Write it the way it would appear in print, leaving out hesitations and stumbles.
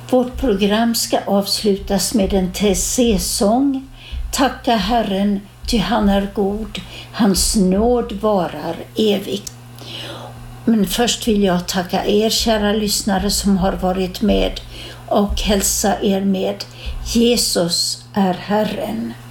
Vårt program ska avslutas med en TC-sång. Tacka Herren, ty han är god, hans nåd varar evigt. Men först vill jag tacka er kära lyssnare som har varit med och hälsa er med: Jesus är Herren.